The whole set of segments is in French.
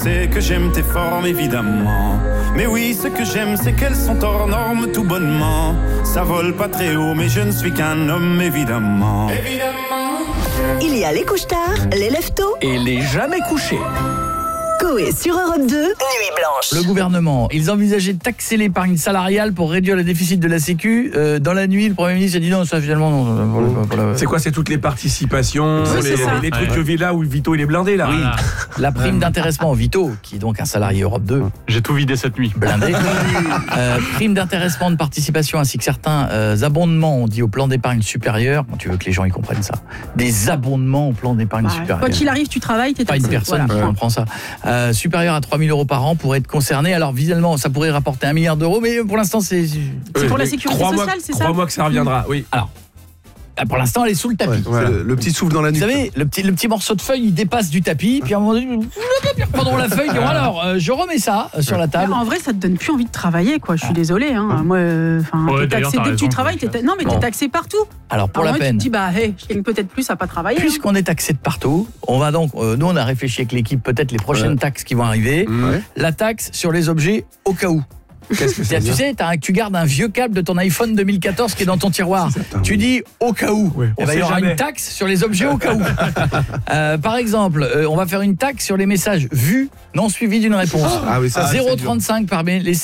sais que j'aime tes formes évidemment. Mais oui, ce que j'aime, c'est qu'elles sont hors normes tout bonnement. Ça vole pas très haut, mais je ne suis qu'un homme évidemment. Il y a les couche-tard, les lève-tôt Et les jamais couchés. Coé sur Europe 2, Nuit Blanche. Le gouvernement, ils envisageaient de taxer l'épargne salariale pour réduire le déficit de la Sécu. Dans la nuit, le Premier ministre a dit non, ça finalement non. C'est quoi, c'est toutes les participations, les trucs de Villa où Vito il est blindé là. Oui, la prime d'intéressement Vito, qui est donc un salarié Europe 2. J'ai tout vidé cette nuit. Blindé. Prime d'intéressement de participation ainsi que certains abondements, on dit au plan d'épargne supérieur. Bon, tu veux que les gens y comprennent ça. Des abondements au plan d'épargne supérieur. Quoi qu'il arrive, tu travailles, t'es Pas taxé. une personne qui comprend ça. Supérieur à 3 000 € par an pourrait être concerné. Alors visuellement, ça pourrait rapporter 1 milliard d'euros, mais pour l'instant, c'est pour la sécurité sociale, c'est ça ? Crois-moi que ça reviendra, oui. Alors, pour l'instant, elle est sous le tapis. Le petit souffle dans la nuit. Vous savez, le petit morceau de feuille, il dépasse du tapis, puis à un moment donné, pendant la feuille, alors, je remets ça sur la table. En vrai, ça te donne plus envie de travailler, quoi. Je suis désolée. Hein. Moi, t'es taxé dès que tu travailles. Non, mais t'es taxé partout. Alors, pour la peine. Tu te dis, je gagne peut-être plus à pas travailler. Puisqu'on est taxé de partout, on va donc, nous, on a réfléchi avec l'équipe, peut-être les prochaines taxes qui vont arriver. La taxe sur les objets au cas où. Qu'est-ce que ça veut dire ? Tu sais, tu gardes un vieux câble de ton iPhone 2014 qui est dans ton tiroir. Tu dis au cas où. Il y aura une taxe sur les objets au cas où. Par exemple, on va faire une taxe sur les messages vus non suivis d'une réponse. 0,35 par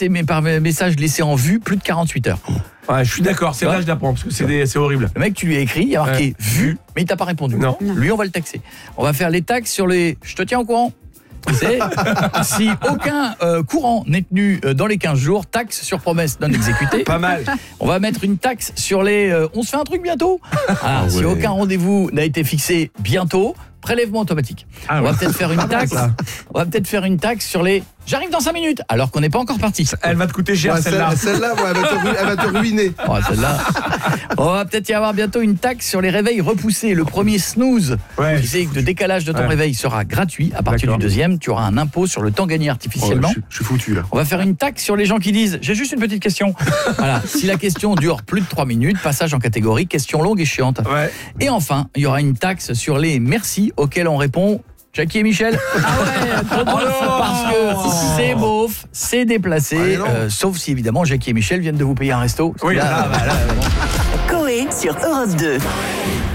message laissé en vue plus de 48 heures. Ouais, je suis d'accord, c'est là je l'apprends parce que c'est horrible. Le mec, tu lui as écrit, il y a marqué vu, mais il t'a pas répondu. Non. Lui, on va le taxer. On va faire les taxes sur les je te tiens au courant. Tu sais, si aucun courant n'est tenu dans les 15 jours, taxe sur promesse non exécutée. Pas mal. On va mettre une taxe sur les on se fait un truc bientôt. Si aucun rendez-vous n'a été fixé bientôt, prélèvement automatique. On va peut-être faire une taxe. On va peut-être faire une taxe sur les j'arrive dans 5 minutes alors qu'on n'est pas encore parti. Elle va te coûter cher celle-là. Celle-là, elle va te ruiner. Celle-là. On va peut-être y avoir bientôt une taxe sur les réveils repoussés. Le premier snooze, tu sais que le décalage de ton réveil sera gratuit. À partir du deuxième, tu auras un impôt sur le temps gagné artificiellement. Je suis foutu là. On va faire une taxe sur les gens qui disent j'ai juste une petite question. Voilà, si la question dure plus de 3 minutes, passage en catégorie question longue et chiante. Et enfin, il y aura une taxe sur les merci auxquels on répond Jackie et Michel. Parce que c'est beauf, c'est déplacé, sauf si évidemment Jackie et Michel viennent de vous payer un resto. Oui, Coé sur Europe 2.